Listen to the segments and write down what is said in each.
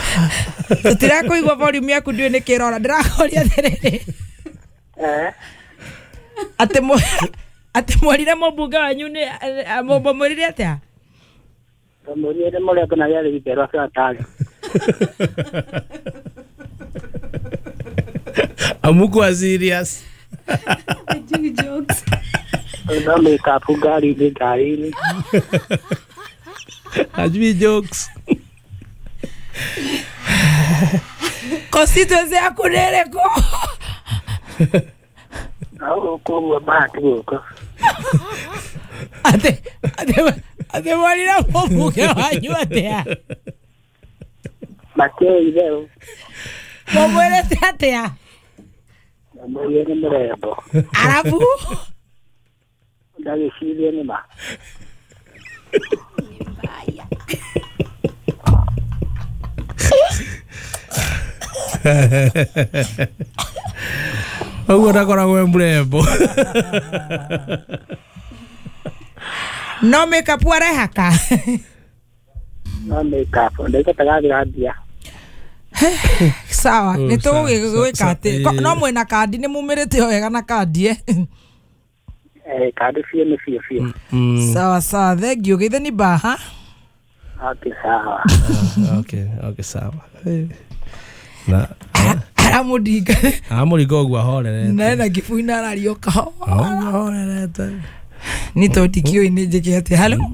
Tutirakuigua volume yaku ndio ni kirora ndirakoria therere. Ate mwalira mobunga wanyu ni mwalire atia? Mwalire mwalire kuna yale ikero kwa tali. Amuko serious. Jokes. Ndio kapugari ni gari. Ajui jokes. Constituency yako nereko. Au kwa bahati huko. Ate mwalira mobunga wanyu atia? Makei leo. Mwalire atia? Mwalire mrembo. Arabu? Ndani shile ni ma. Agora gwe mrembo. No makeup warehaka. No makeup ndiko tagathia. Sawa, nitugwika ati no mwena kandi ni mumirite wega na kandi kandi fio. Sawa, thank you. Githe ni baha. Okay, sawa. Okay, sawa. Na aramudinga. Amurigo gwa horerete. Na kifuina ararioka. Horerete. Ni totikio ini jike ati hello.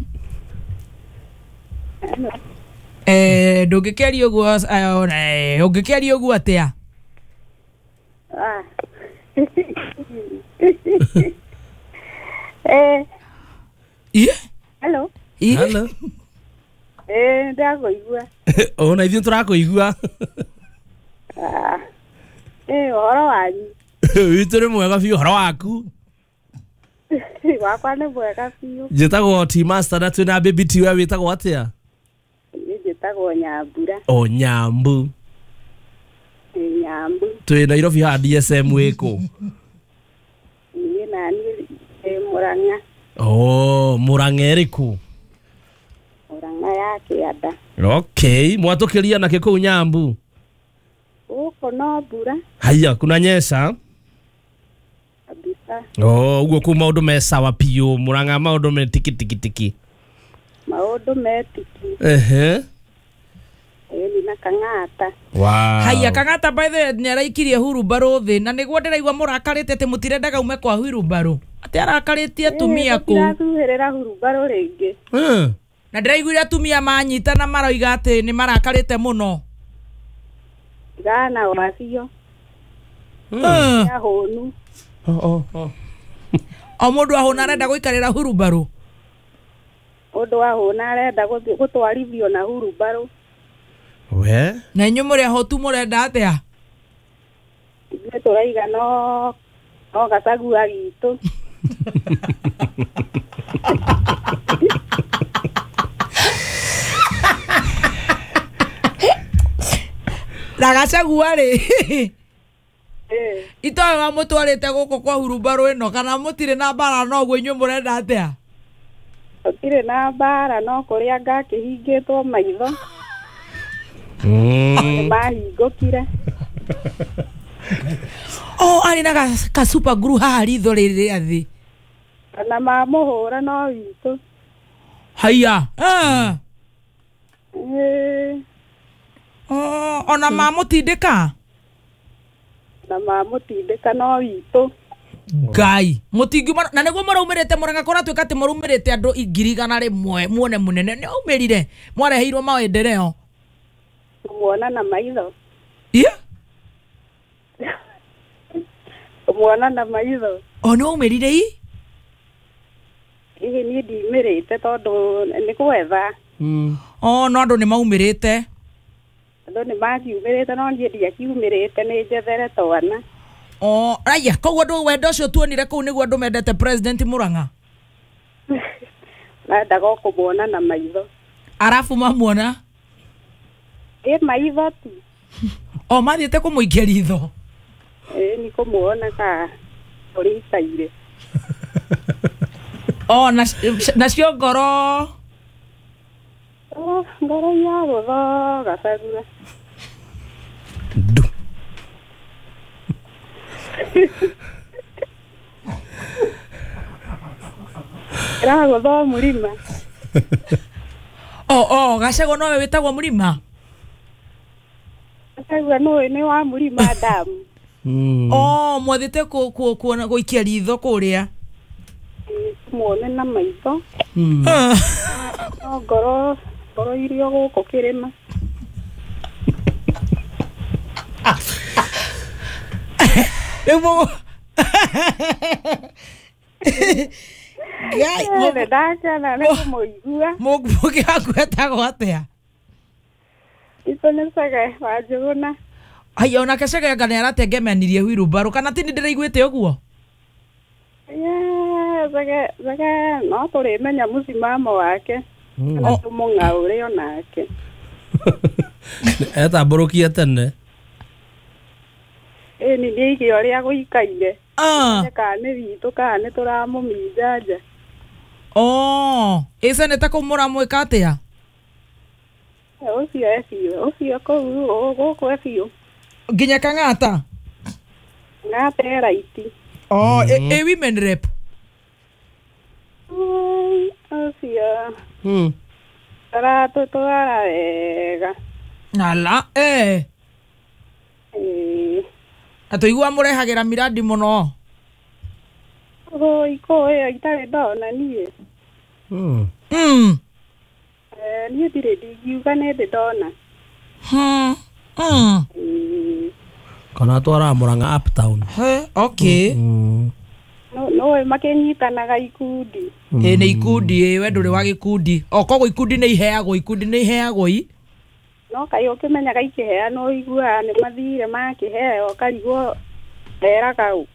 Ndũngĩkeria ũguo ũngĩkeria ũguo atia? Hello. Hello. Ndakũigua. Ona ithuĩ tũrakũigua. Ũhoro wanyu? Witũ nĩ mwega biũ, ũhoro waku? Wakwa nĩ mwega biũ. Njĩtagwo T-Master na twĩna baby tiwe wĩtagwo atĩa? Njĩtagwo Nyambura. O Nyambu. Nyambu. Twĩ Nairobi ha DSM wĩkũ? Niĩ naniĩ Mũrang'a. Mũrang'a ĩrĩkũ? Mũrang'a ya Kĩanda. Okay, mwatũkĩria nakĩ kũu Nyambu? Huko no mbura. Haya, kunanyesha? Kabisa. Uguo kũ maũndũ me sawa piũ, Mũrang'a maũndũ me tiki. Maũndũ me tiki. Ni na Kang'ata. Wow. Haya, Kang'ata by the way nĩaraikirie hurumbarũ thĩ na nĩguo ndĩraigua mũrakarĩte atĩ mũtirendaga ume kwa hurumbarũ. Atĩ arakarĩtie atumia kũ. Ndĩrathuhĩrĩra hurumbarũ rĩngĩ. Na ndĩraiguire atumia manyitana maroiga atĩ nĩ marakarĩte mũno. Gana wacio. Ya honu. O mũndũ ahũna arenda gũikarĩra hurumbarũ. Mũndũ ahũna arenda gũtwarithio na hurumbarũ. We? Na inyuĩ mũrĩ ahotu mũrenda atĩa? Ithuĩ tũraiga no gacagua gitũ. Na gacagua rĩ? Itoĩ wa mũtwarĩte gũkũ kwa hurumbarũ ĩno kana mũtirĩ na mbara no guo inyuĩ mũrenda atĩa? Tũtirĩ na mbara no kũrĩa ngakĩhingĩtwo maitho. Mahingũkire. Arĩ na ka super glue haha ritho rĩrĩ athĩ. Kana mamũhũra no witũ. Haya. Ona mamũtindĩka? Na mamũtindĩka no witũ. Ngai, mũtingiuma na nĩguo mũraumĩrĩte Mũrang'a kũratuĩka atĩ mũraumĩrĩte andũ 100,000 muone mũnene nĩ aumĩrire mwareheirwo maendeleo. Kumuona na maitho. Kumuona na maitho. Nĩ waumĩrire ii? Hihi niĩ ndiumĩrĩte tondũ nĩ gwetha. No andũ nĩ maumĩrĩte. Andũ nĩ makiumĩrĩte no niĩ ndiakiumĩrĩte nĩ njethere twana. Raya, koguo andũ wendo ũcio tuonire kũu nĩguo andũ mendete President Mũrang'a. Nendaga kũmuona na maitho. Arafu mamuona? Maitho tu. Mathiĩte kũmũikia ritho? Nĩ kũmuona ka ũrĩikaire. Nacio ngoro? Ngoro ya gũtho gacagua. Du. Irago tho murima. Gacego nowe wĩtagwo mũrima. Gacego nĩ wa mũrima damu. Mwathĩte kuona gũikia ritho kũrĩa. Muone na maitho. Ngoro irio gũkũ kĩrĩma. Rĩu ndakena nĩ kũmũigua. Mũngĩ waku etagwo atĩa? Itũ nĩ Cege wa Njũgũna. Haya, onake Cege nĩ aratengemanirie wheelbarrow kana ti nĩ ndĩraiguĩte ũguo? Cege no tũrĩmenya mũcimamo wake. Kana tũmũng'aũre onake. Etambũrũkia tene. Ĩni nĩ ige ũrĩa gũikaire. Kana nĩ witũ kana nĩ tũramũminja nja. Ĩca nĩ ta kũmũramwĩka atĩa? Ũcio ebiũ. Ũcio kũu gũkũ ebiũ. Nginya Kang'ata? Ng'ata e raiti. Women rep? Ũcio. Taratũtwara wega. Ala, atũigua mũrehagĩra miradi mũno. Ikoĩ itarĩ ndona niĩ. Niĩ ndirĩ ndingiuga nĩ ndĩ ndona. Kana twara Mũrang'a uptown. Okay. No makĩnyitanaga ikundi. Nĩ ikundi, we ndũrĩ wa gĩkundi. Koguo ikundi nĩ iheagwo i. No kaĩ ũkĩmenyaga ikĩheanwo iguaga nĩ mathire makĩheo karigwo hera kau.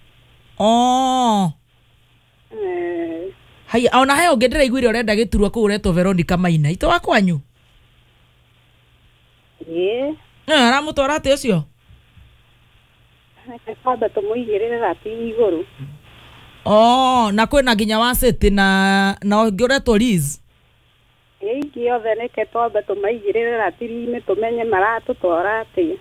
Haya, ona he ũngĩ ndĩraiguire ũrenda gĩturwa kũu ũretwo Veronica Maina. Itũ wa kwanyu? Aramũtwara atĩ ũcio? Kwamba tũmũigĩrĩre rati igũrũ. Na kwĩna nginya wa City na ũngĩ ũretwo Liz. Ingĩ othe nĩke twambe tũmaigĩrĩre ratiri-inĩ tũmenye maratũtwara atĩa.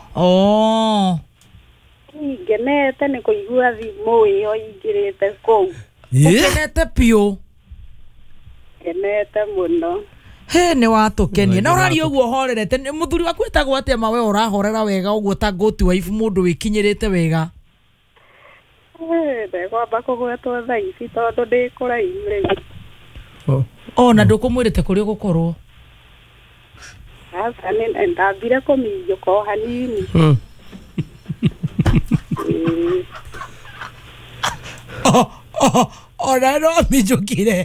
Ngenete nĩ kũigua thimũ ĩyo ingĩrĩte kũu. Ũkenete piũ? Ngenete mũno. Nĩ watũkenia. Na ũraria ũguo ũhorerete. Mũthuri waku wĩtagwo atĩa ma we ũrahorera wega ũguo ta gũti waifu mũndũ wĩkinyĩrĩte wega? Ndekwamba kũgwetwo thaa ici tondũ ndĩ kũraihu rĩu. Na ndũkũmwĩrĩte kũrĩa ũgũkorwo? Ndambire kũminjũka o hanini. Ona no minjũkire?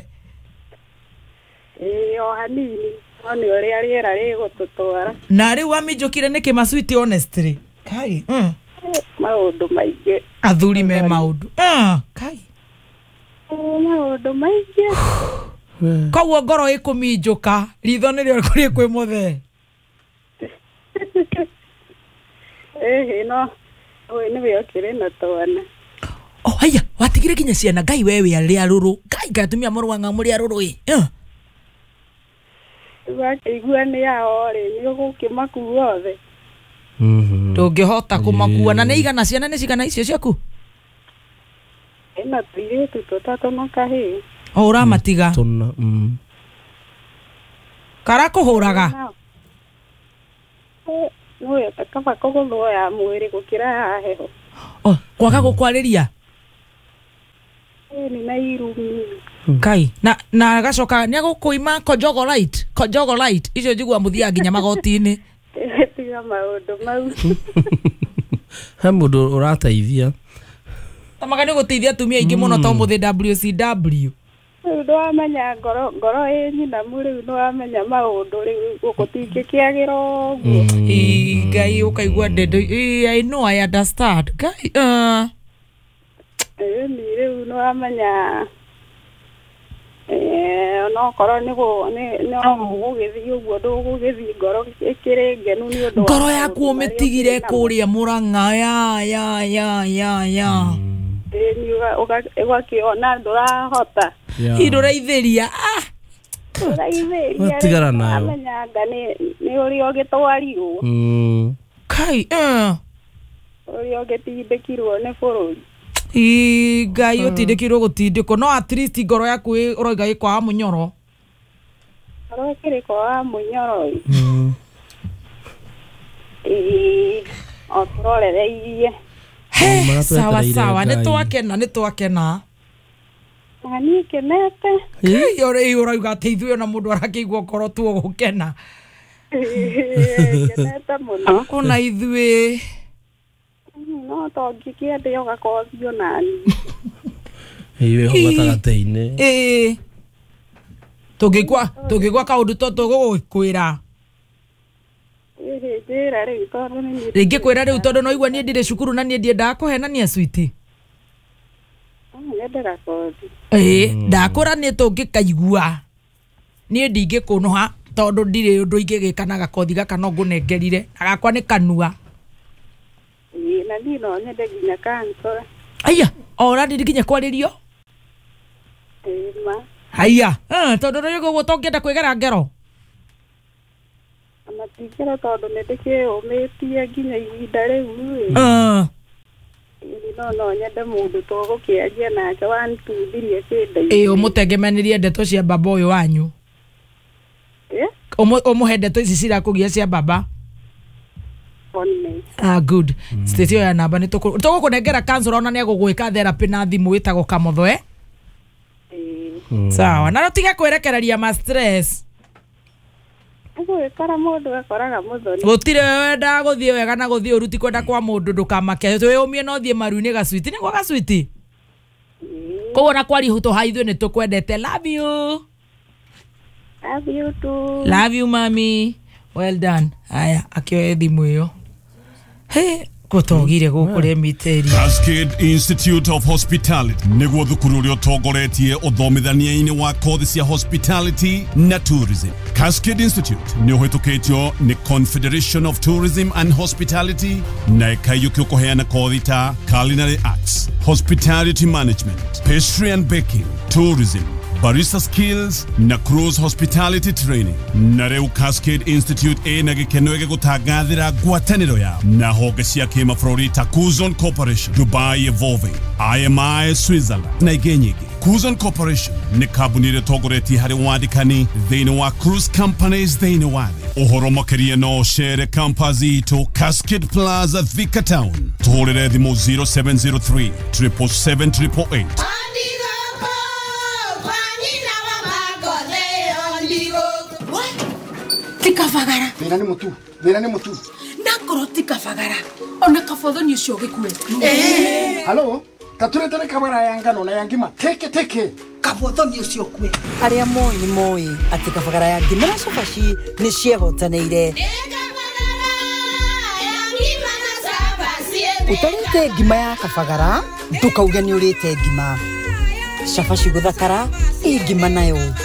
O hanini. No nĩ ũrĩa rĩera rĩgũtũtwara. Na rĩu waminjũkire nĩkĩ ma sweet honestly? Kai. Maũndũ maingĩ. Athuri me maũndũ. Kai. Maũndũ maingĩ. Koguo ngoro ĩkũminjũka, ritho nĩrĩo kũrĩ kwĩ mũthee. No nĩwe ũkĩrĩ na twana. Haya, watigire nginya ciana. Ngai we arĩa rũrũ. Ngai ngatumia Mũrang'a mũrĩa rũrũ Wakĩigua nĩ yao rĩ, nĩ ũgũkĩmakua othe. Ndũngĩhota kũmakua. Na nĩ igana ciana nĩ cigana icio ciaku? Ĩna tũirĩtu tũtatũ na kahĩĩ. Ũramatiga? Karakũhũraga? Nĩwe kaba kũgũthwoya mwĩrĩ gũkĩra ya heho. Kwaga gũkwarĩria? Nĩ na irumi. Kai. Na agacoka nĩ agũkũima Kojogolite. Icio njigua mũthia nginya magoti-inĩ. Tiga maũndũ mau. He mũndũ ũrateithia. Tamaga nĩ gũteithia atumia aingĩ mũno to mũthĩ WCW. Rĩu nĩwamenya ngoro ĩ nyinamu rĩu nĩwamenya maũndũ rĩu gũtingĩkĩagĩra ũguo. Ngai ũkaigua ndendo. I know, I understand. Ngai. Nĩ rĩu nĩwamenya onokorwo nĩ gũgĩthiĩ ũguo ndũgũgĩthiĩ ngoro ĩkĩrĩ ngenu nĩ ũndũ ngoro yaku ũmĩtigire kũrĩa Mũrang'a ũgakĩona ndũrahota ndũraithĩria Tigara nayo. amenyanga nĩ ũrĩa ũgĩtwarirwo. Hai Oyo getindikirwo ne bũrũri. Ngai ũtindĩkirwo gũtindĩkwo no at least ngoro yaku ũroiga ĩkwaga mũnyoro. Arokĩrĩko wa mũnyoro. Otũrorereirie. Sawa sawa nĩtwakena. Ani kenete. Ĩĩ ũroiga atĩ ithuĩ ona mũndũ arakĩigua ngoro tu gũkena. Kenete mũno. Ona ithuĩ. No tongĩkĩende ũgakothio nani. Iwe ho gatagatĩ-inĩ. Tũngĩgwa kaũndũ tũgũkwĩra. Njĩra rĩu tondũ nĩ Rĩngĩ kwĩra rĩu tondũ no igua niĩ ndirĩ cukuru na niĩ ndiendaga kũhenania switi. Nĩndĩra kothi. Ndakũra nĩ tũngĩkaigua. Niĩ ndingĩkũnũha tondũ ndirĩ ũndũ ingĩgĩka na gakothi gaka no ngũnengerire. Na gakwa nĩ kanua. Na niĩ no nyende nginya kansora. Aya, ora ndiri nginya kwarĩrio. Ma. Aya, tondũ rĩu ũguo tũngĩenda kwĩgera ngero. Matingĩra tondũ nĩndĩkĩũmĩtie nginya ihinda rĩu. No nyende mũndũ tũgũkĩaria nake 1 2 3 kĩndeithie. Ũmũtengemanirie ndeto cia baba ũyũ wanyu. Ũmũhe ndeto ici cirakũgia cia baba. Good. Station ya namba nĩ tũgũkũnengera cancel ona nĩ egũgwĩka therapy na thimũ wĩtagwo Kamotho sawa na rũtige kwĩrekereria ma stress. Ũgũikara mũndũ akoraga mũthoni. Gũtirĩ wenda gũthiĩ wega na gũthiĩ ũruti kwenda kwa mũndũ ndũkamake. Twĩyũmie no thiĩ maru-inĩ gacwiti nĩ gwa gacwiti. Koguo na kwari hũtũ ha ithuĩ nĩ tũkwendete. Love you. Love you too. Love you mami. Well done. Aya akioe thimũ ĩyo. Gũtogire gũkũ Remiteri. Cascade Institute of Hospitality nĩguo thukuru ũrĩa ũtongoretie ũthomithania-inĩ wa kothi cia hospitality na tourism. Cascade Institute nĩ ũhĩtũkĩtio nĩ Confederation of Tourism and Hospitality na ĩkaiyũkio kũheana kothi ta Culinary Arts, Hospitality Management, Pastry and Baking, Tourism, barista skills na cruise hospitality training. Na rĩu Cascade Institute ĩna gĩkeno gĩgũtangathĩra ngwatanĩro yao na honge cia kĩmabũrũri ta Kuzon Corporation, Dubai Evolving, IMI Switzerland na ingĩ nyingĩ. Kuzon Corporation nĩ kambuni ĩrĩa ĩtongoretie harĩ wandĩkani thĩinĩ wa cruise companies thĩinĩ wa thĩ. Ũhoro makĩria no ũcere campus itũ Cascade Plaza Thika Town. Tũhũrĩre thimũ 0703 777 888. Tikavagara. Wĩra nĩ mũtu. Nakoro tikavagara. Ona kabotho ni ũcio gĩkuĩte. Halo, tatũretere kabara ya ngano na ya ngima. Teke. Kabotho ni ũcio kwe. Arĩa moĩ atĩ kabagara ya ngima na cabaci nĩ ciehotanĩire. Ũtarĩte ngima ya kabagara, ndũkauge nĩ ũrĩte ngima. Cabaci gũthakara, ngima nayo.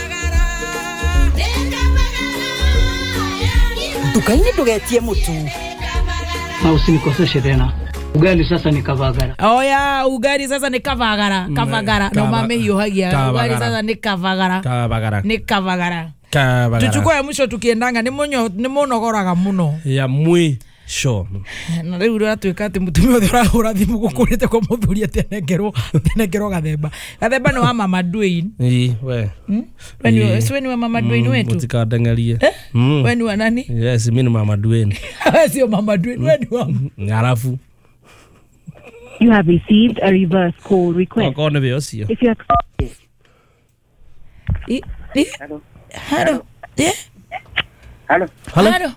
Dukaini ndugetie mutu. Na usinikoseshe tena. Ugali sasa ni kavagara. Oya, ugali sasa ni kavagara. Kavagara. No mame hiyohagia. Ugali sasa ni kavagara. Ni kavagara. Tuchukua ya mwisho tukiendanga ni mũnogoraga mũno. Ya mwisho. Na rĩu ratuĩka atĩ mũtumia ũrĩa ũrahũra thimũ gũkũrĩte kwa mũthuri atĩ anegerwo gathemba. Gathemba nĩ wa Mama Dwayne. We. Wewe ni wa Mama Dwayne wetu. Mutikadengarie. Wewe ni wa nani? Yes, mimi ni Mama Dwayne. Sio Mama Dwayne, wewe ni wa. Ngarafu. You have received a reverse call request. Kone vyo sio. If you accept Hello. Yeah. Hello.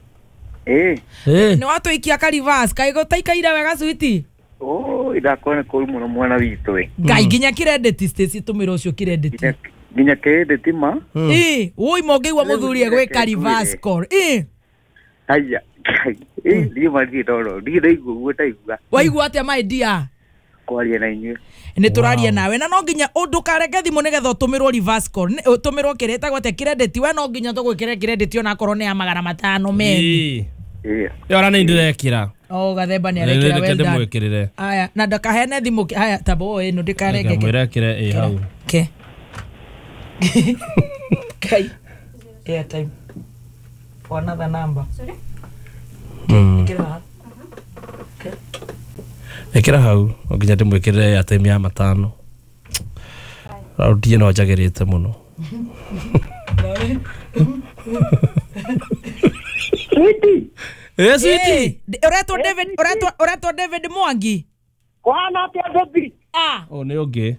Ni watu ikia karivas kaigo taikaira wega switi. Idakone kũu mũno mwana witũ Ngai nginya credit stage tumira ucio credit. Nginya credit ma? Woi mongeigwa mũthuri gwĩka reverse call. Aya. Ndiye mari toro. Ndiye igua taigua. Waigua atĩa my dear? Kwaria na inyuĩ. Nĩ tũraria nawe na no nginya ndũkareke thimũ nĩgetha ũtũmĩrwo reverse call. Ũtũmĩrwo kĩrĩta gwate credit we no nginya tũgwĩkĩre credit ona korwo nĩ ya 500 meni. Yora nĩ ndirekira. Gathemba nĩ arekira wenda. Mwĩkĩrĩre. Aya na ndakahene thimũ haya tabo ĩno ndikareke. Mwĩrekire hau. Okay. Okay. Airtime. For another number. Sorry? Ekira hau nginya ndimwikirire ya time ya matano raundi no njagirite muno Sweetie Oreto David Mwangi Kwana atia baby ni ungi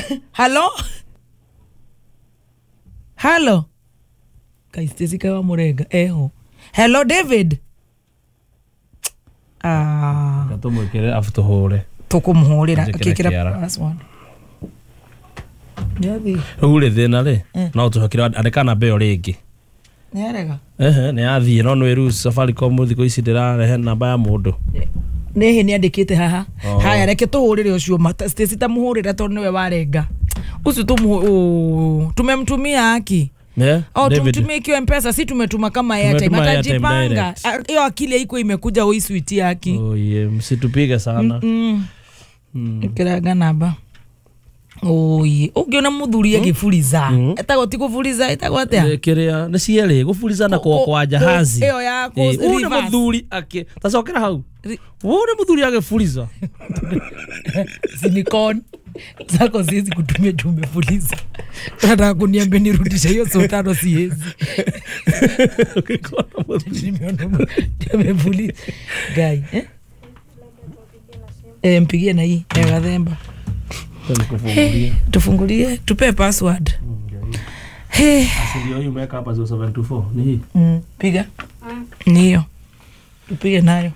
Hello Kaistezi kawa murenga Hello David gatumwikire afutuhure tukumuhurira akikira password ule thina ri no tuhakira andikana beo ringi Nĩarega nĩ athie no nĩ ru Safaricom thiko ici ndĩrarehe namba ya mundu nĩhe nĩandĩkĩte haha haya reke tũhũrĩre ũcio Stacy tamuhũrĩra tondũ nĩwe warenga ucio tumemtumia aki tumtumie kio M-Pesa si tumetuma kama airtime atajipanga hiyo akili iko imekuja hoi sweet yaki msitupige sana kiraga namba ungiona muthuri agifuriza etagoti kufuriza etagwatea kiria ni ciere gufuriza na kwa jahazi iyo yako una muthuri ake tacokera hau una muthuri agifuriza silicon zako zizi kutumia jume fuliza nataka kuniambia nirudishe hiyo sotano siezi ukikona muthuri nimefuliza guy mpigie na hii ya gathemba tufungulie tupe password asili hiyo umeweka hapa 0724 ni hii piga niyo tupige nayo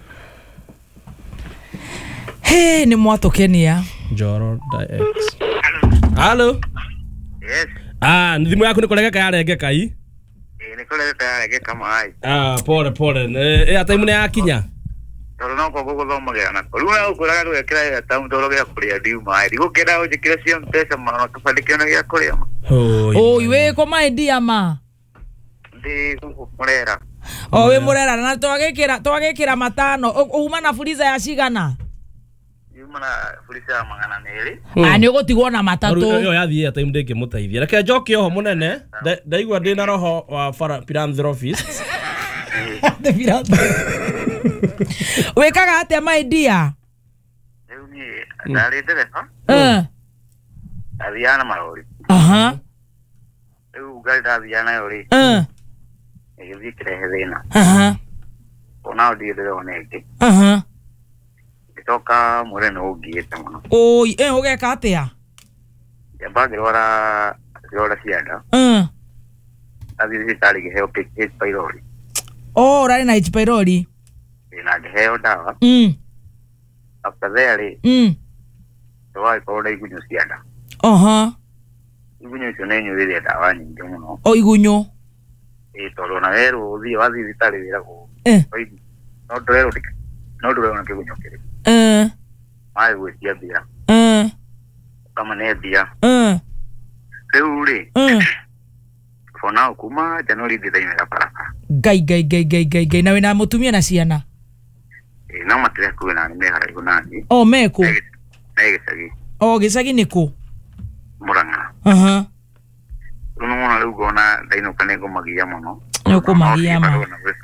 ni mwato Kenya Njoro X Hello Yes ndhimu yako nikoleka yarengeka hii nikoleka yarengeka mai pole hata imune yakinya no kwa guthomagera na runa ukuraga gwekira ya tamu toroge kuria ndiuma iri gukira ujikira cia M-Pesa mano tufandikana gya kuria iwe ko my dear ma ndi murera we murera na twagekira matano uma na fuliza ya cigana uma na fuliza ya magana meri ni ugutigwo na matatu yo yathie ata imndeke muteithia reke njoke ho munene ndaigwa ndina roho wa philanthropist the philanthropist wekaga atia my dear ni ndari dereva aviana marori gari aviana yori igithikire hethina ona ndire oneke itoka murene ugiete muno ugeka atia yambagirora cianda athi tari giheo H pylori rari na H pylori na giheo dawa after there so ikorora igunyo cianda igunyo cio nĩ nyuĩrire dawa nyingĩ mũno igunyo tondũ na werũ ũthiĩ wathiĩ thibitarĩ wĩragwo no ndũrona kĩgunyũ kĩrĩ maĩ gwĩtia mbia kama nĩ mbia rĩu rĩ for now kuma January thitha-inĩ ga barabara ngai na wĩna mũtumia na ciana no matire kuona ni meharaihu nani meku gĩcagi gĩcagi nĩ kũ Murang'a runo mona rĩu ngona ndainũka nĩ ngũmagia mũno nĩ ũkũmagia ma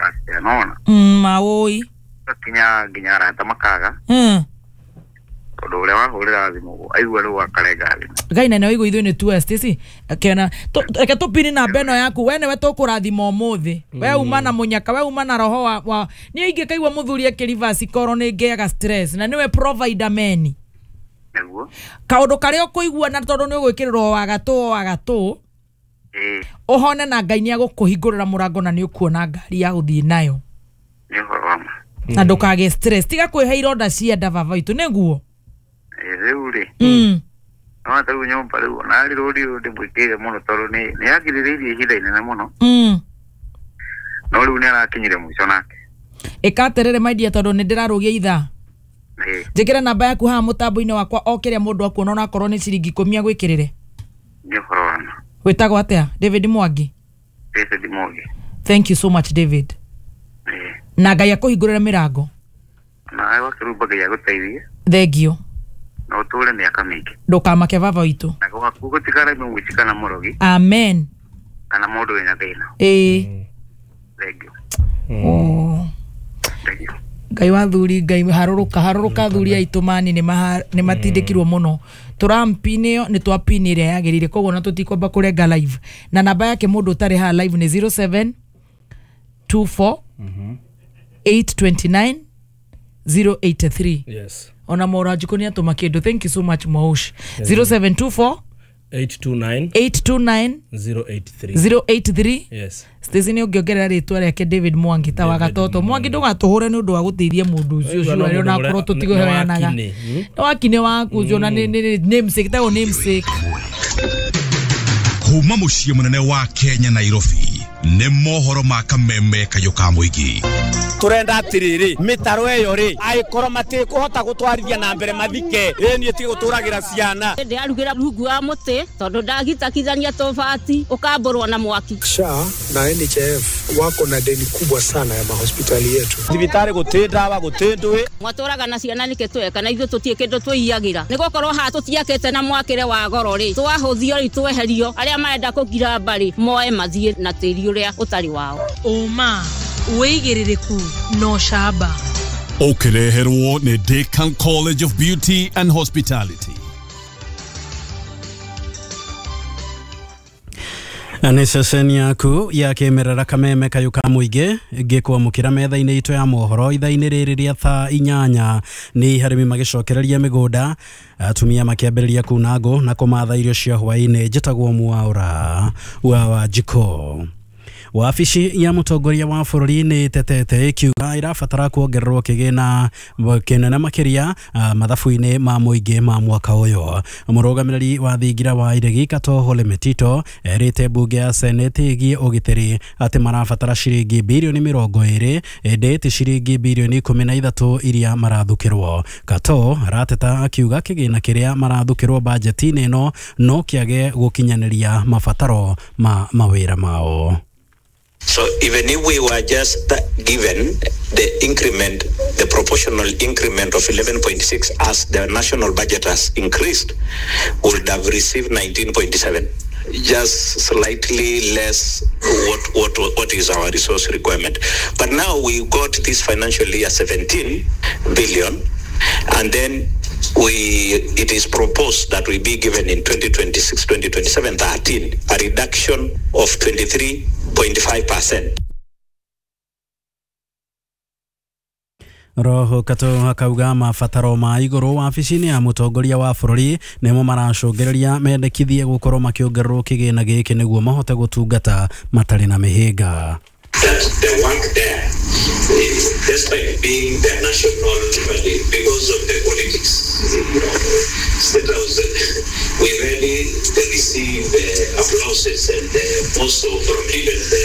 maũi nginya arata makaga tondũ ũrĩa wahũrĩra thimũ aigua rĩu akarenga thimũ ngai na nĩwaigua ithuĩ nĩ tu Stacy kena reke tũpini na beno yaku we nĩwe tũkũrathima ũmũthĩ we uma na mũnyaka we uma na roho wa niĩ ingĩkaigua mũthuri akĩrivasi koro nĩ ngĩaga stress na nĩwe provider meni nĩguo kaũndũ karĩa ũkũigua na tondũ nĩ ũgwĩkĩrĩrwo wagatũ ũhone na ngai nĩ agũkũhingũrĩra mũrango na nĩ ũkuona ngari ya gũthiĩ nayo nĩ ũhoro wa ma na ndũkage stress tiga kwĩha ironda cia nda baba witũ nĩguo rĩu rĩ no tarĩu nyũmba rĩu ona rĩrũri ndĩmwĩkĩire mũno tondũ nĩ yakirĩrĩirie ihinda inene mũno no rĩu nĩ arakinyire mũico nake ĩkaterere maidia tondũ nĩ ndĩrarũgia ithaa njĩkĩra namba yaku haha mũtambo-inĩ wakwa o kĩrĩa mũndũ akuona onakorwo nĩ ciringi 10 agwĩkĩrĩre nĩ ũhoro wa ma wĩtagwo atĩa David Mwangi thank you so much David na ngai akũhingũrĩra mĩrango na wakĩrumba ngai agũteithie thengio no tũre mĩaka mĩingĩ ndũkamake baba witũ na gũtigara mũgwĩtikana mũrogi amen kana mũndũ wĩna thĩna thengio ngai wa thuri ngai haruruka thuri aitumani ni matindikirwo muno turampinio ni twapinire yagirire koguo na tutikwamba kurenga live na namba yake mundu utari ha live ni 0724 829 083. Yes. Ona mora jikoni atuma kindu. Thank you so much Maush. 0724 829 083. Yes. Stacey ongeongerera ritwa rĩake David Mwangi ta wa gatoto. Mwangi ndugatuhure ni undu wa guteithia mundu ucio ucio ari ona korwo tutigoheanaga. Ni wakine waku jona ni namesake ta namesake. Kuma muciĩ munene wa Kenya Nairobi nĩ mohoro ma kameme kayo ka muigi turenda atiriri mitaro eyo ri aikoro mati kuhota gutwarithia na mbere mathike ni eti guturagira ciana ndi arugira rungu wa muti tondu ndagitakithania tofati ukamburwa na mwaki SHA na NHIF wako na deni kubwa sana ya mahospitali yetu thibitari gutindawa gutindwi mwaturaga na ciana nike tweka na ithu tutie kindu twiyagira nigukorwo ha tutiakete na mwakire wa goro ri twahuthio ri tweherio aria marenda kugira mbari moe mathie na tiri uria utari wao uma uigiririku no shaba Ukireherwo ni Deakin College of Beauty and Hospitality. Nĩ ceceni yaku ya kĩmerera kameme kayo ka muigi ngĩkwamũkĩra metha-inĩ itũ ya mohoro ithaa-inĩ rĩrĩ rĩa thaa 8 nĩ harĩmi magĩcokereria mĩgũnda atumia makĩambĩrĩria kuna ngũ na kũmatha irio cia hwaĩ-inĩ njĩtagwo Mwaũra wa Jiko. Wabici ya mutongoria wa bũrũri nĩ tetete ikiuga irabatara kuongererwo kĩgĩna kĩnene makĩria mathabu-inĩ ma mũingĩ ma mwaka ũyũ. Mũrũgamĩrĩri wa thingira wa iregi Katoo Lemetito erĩte mbunge ya Senate ĩgiĩ ũgitĩri atĩ marabatara ciringi bilioni 20 ĩndĩ ciringi bilioni 13 iria marathukĩrwo. Katoo arateta akiuga kĩgĩna kĩrĩa marathukĩrwo bajeti-inĩ ĩno no kĩage gũkinyanĩria mabataro ma mawĩra mao. So even if we were just given the increment, the proportional increment of 11.6 as the national budget has increased, we would have received 19.7. Just slightly less what is our resource requirement. But now we got this financial year 17 billion, and then it is proposed that we be given in 2026-2027 13, a reduction of 23.5%. Roho Katoo akauga mabataro ma igũrũ wabici-inĩ ya mũtongoria wa bũrũri nĩmo maracũngĩrĩria mendekithie gũkorwo makĩongererwo kĩgĩna gĩkĩ nĩguo mahote gũtungata matarĩ na mĩhĩnga. That the work there, despite being the national, because of the politics, State House, we really receive applauses and most of from even the